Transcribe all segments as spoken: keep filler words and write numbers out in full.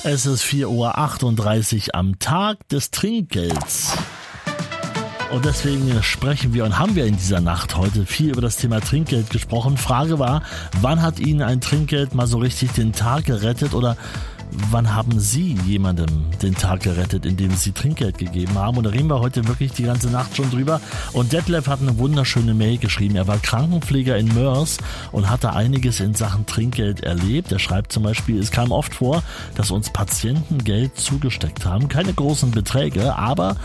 Es ist vier Uhr achtunddreißig am Tag des Trinkgelds. Und deswegen sprechen wir und haben wir in dieser Nacht heute viel über das Thema Trinkgeld gesprochen. Frage war, wann hat Ihnen ein Trinkgeld mal so richtig den Tag gerettet oder wann haben Sie jemandem den Tag gerettet, indem Sie Trinkgeld gegeben haben? Und da reden wir heute wirklich die ganze Nacht schon drüber. Und Detlef hat eine wunderschöne Mail geschrieben. Er war Krankenpfleger in Moers und hatte einiges in Sachen Trinkgeld erlebt. Er schreibt zum Beispiel, es kam oft vor, dass uns Patienten Geld zugesteckt haben. Keine großen Beträge, aber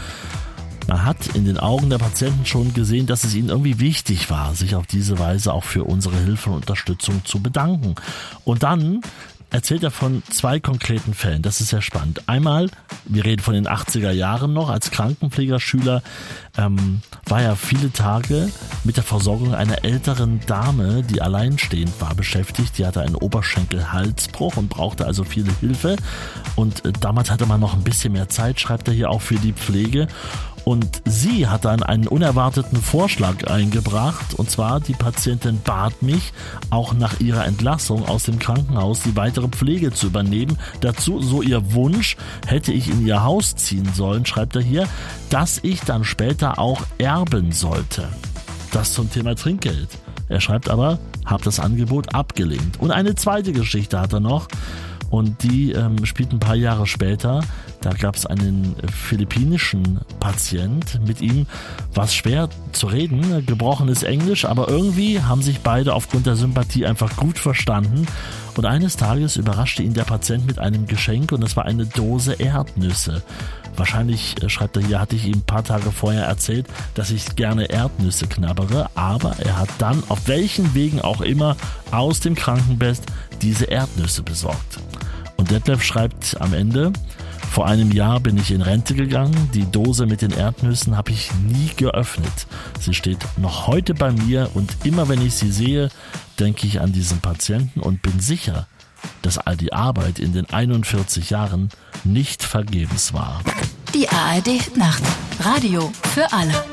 man hat in den Augen der Patienten schon gesehen, dass es ihnen irgendwie wichtig war, sich auf diese Weise auch für unsere Hilfe und Unterstützung zu bedanken. Und dann erzählt er von zwei konkreten Fällen. Das ist sehr spannend. Einmal, wir reden von den achtziger Jahren noch, als Krankenpflegerschüler ähm, war er viele Tage mit der Versorgung einer älteren Dame, die alleinstehend war, beschäftigt. Die hatte einen Oberschenkel-Halsbruch und brauchte also viel Hilfe. Und äh, damals hatte man noch ein bisschen mehr Zeit, schreibt er hier auch für die Pflege. Und sie hat dann einen unerwarteten Vorschlag eingebracht, und zwar die Patientin bat mich, auch nach ihrer Entlassung aus dem Krankenhaus die weitere Pflege zu übernehmen. Dazu, so ihr Wunsch, hätte ich in ihr Haus ziehen sollen, schreibt er hier, dass ich dann später auch erben sollte. Das zum Thema Trinkgeld. Er schreibt aber, hab das Angebot abgelehnt. Und eine zweite Geschichte hat er noch. Und die ähm, spielt ein paar Jahre später. Da gab es einen philippinischen Patient. Mit ihm war es schwer zu reden, gebrochenes Englisch, aber irgendwie haben sich beide aufgrund der Sympathie einfach gut verstanden. Und eines Tages überraschte ihn der Patient mit einem Geschenk und das war eine Dose Erdnüsse. Wahrscheinlich, schreibt er hier, hatte ich ihm ein paar Tage vorher erzählt, dass ich gerne Erdnüsse knabbere, aber er hat dann, auf welchen Wegen auch immer, aus dem Krankenbett diese Erdnüsse besorgt. Und Detlef schreibt am Ende, vor einem Jahr bin ich in Rente gegangen, die Dose mit den Erdnüssen habe ich nie geöffnet. Sie steht noch heute bei mir und immer wenn ich sie sehe, denke ich an diesen Patienten und bin sicher, dass all die Arbeit in den einundvierzig Jahren nicht vergebens war. Die A R D Nacht. Radio für alle.